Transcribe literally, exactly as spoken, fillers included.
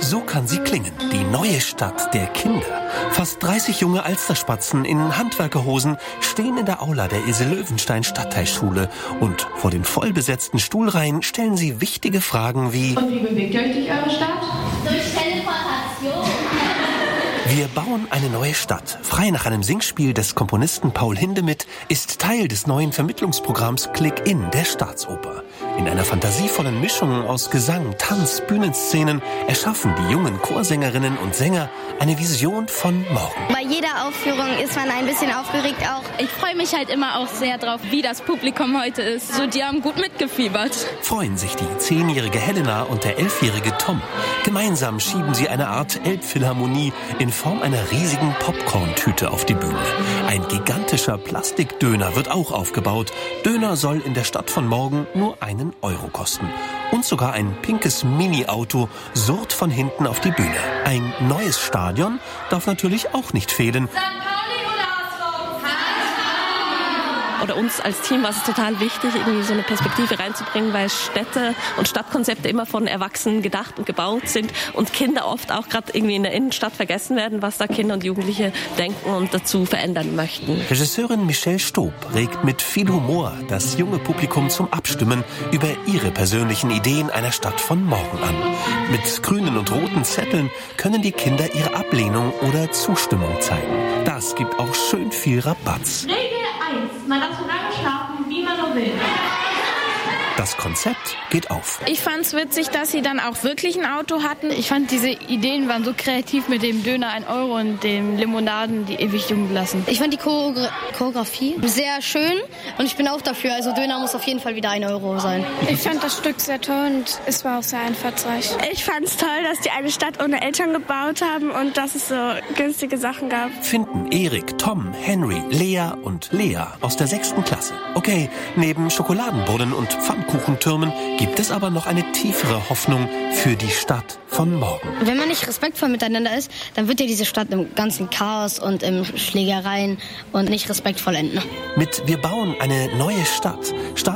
So kann sie klingen, die neue Stadt der Kinder. Fast dreißig junge Alsterspatzen in Handwerkerhosen stehen in der Aula der Ilse-Löwenstein-Stadtteilschule und vor den vollbesetzten Stuhlreihen stellen sie wichtige Fragen wie: Und wie bewegt ihr euch durch eure Stadt? Durch Teleportation. Wir bauen eine neue Stadt. Frei nach einem Singspiel des Komponisten Paul Hindemith ist Teil des neuen Vermittlungsprogramms Click-In der Staatsoper. In einer fantasievollen Mischung aus Gesang, Tanz, Bühnenszenen erschaffen die jungen Chorsängerinnen und Sänger eine Vision von morgen. Bei jeder Aufführung ist man ein bisschen aufgeregt auch. Ich freue mich halt immer auch sehr drauf, wie das Publikum heute ist. So, die haben gut mitgefiebert. Freuen sich die zehnjährige Helena und der elfjährige Tom. Gemeinsam schieben sie eine Art Elbphilharmonie in Form einer riesigen Popcorn-Tüte auf die Bühne. Ein gigantischer Plastikdöner wird auch aufgebaut. Döner soll in der Stadt von morgen nur einen Euro kosten. Und sogar ein pinkes Mini-Auto surrt von hinten auf die Bühne. Ein neues Stadion darf natürlich auch nicht fehlen. Oder uns als Team war es total wichtig, irgendwie so eine Perspektive reinzubringen, weil Städte und Stadtkonzepte immer von Erwachsenen gedacht und gebaut sind und Kinder oft auch gerade irgendwie in der Innenstadt vergessen werden, was da Kinder und Jugendliche denken und dazu verändern möchten. Regisseurin Michelle Stob regt mit viel Humor das junge Publikum zum Abstimmen über ihre persönlichen Ideen einer Stadt von morgen an. Mit grünen und roten Zetteln können die Kinder ihre Ablehnung oder Zustimmung zeigen. Das gibt auch schön viel Rabatz. Man darf so lange schlafen, wie man nur will. Das Konzept geht auf. Ich fand's witzig, dass sie dann auch wirklich ein Auto hatten. Ich fand, diese Ideen waren so kreativ mit dem Döner ein Euro und den Limonaden, die ewig jung lassen. Ich fand die Choreogra- Choreografie sehr schön und ich bin auch dafür. Also Döner muss auf jeden Fall wieder ein Euro sein. Ich fand das Stück sehr toll und es war auch sehr einfallsreich. Ich fand's toll, dass die eine Stadt ohne Eltern gebaut haben und dass es so günstige Sachen gab. Finden Erik, Tom, Henry, Lea und Lea aus der sechsten Klasse. Okay, neben Schokoladenbrunnen und Pfannkuchentürmen gibt es aber noch eine tiefere Hoffnung für die Stadt von morgen. Wenn man nicht respektvoll miteinander ist, dann wird ja diese Stadt im ganzen Chaos und im Schlägereien und nicht respektvoll enden. Mit Wir bauen eine neue Stadt